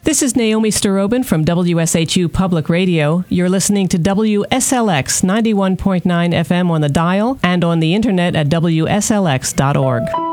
This is Naomi Starobin from WSHU Public Radio. You're listening to WSLX 91.9 FM on the dial and on the internet at WSLX.org.